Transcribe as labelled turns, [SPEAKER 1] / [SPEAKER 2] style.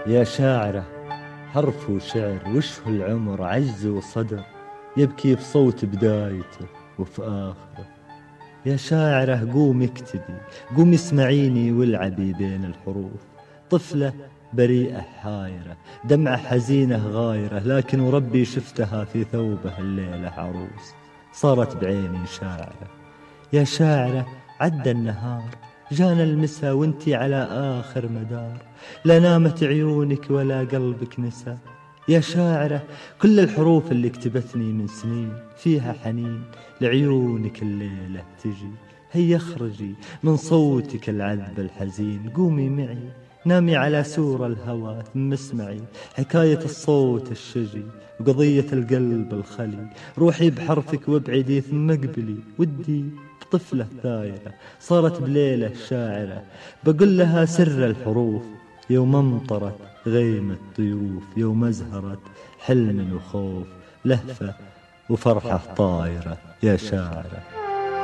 [SPEAKER 1] يا شاعرة حرف وشعر وشه العمر عجز وصدر، يبكي بصوت بدايته وفي آخره. يا شاعرة قوم اكتبي، قوم اسمعيني والعبي بين الحروف. طفلة بريئة حايرة، دمعة حزينة غايرة، لكن وربي شفتها في ثوبه الليلة عروس. صارت بعيني شاعرة. يا شاعرة عدى النهار، جانا المسا وانتي على آخر مدار، لا نامت عيونك ولا قلبك نسى. يا شاعرة كل الحروف اللي كتبتني من سنين فيها حنين لعيونك الليلة تجي. هيا اخرجي من صوتك العذب الحزين، قومي معي نامي على سور الهوى، ثم اسمعي حكاية الصوت الشجي وقضية القلب الخلي. روحي بحرفك وابعدي ثم اقبلي ودي بطفلة ثايرة صارت بليلة شاعرة، بقول لها سر الحروف. يوم امطرت غيمة ضيوف، يوم ازهرت حلم وخوف، لهفة وفرحة طايرة. يا شاعرة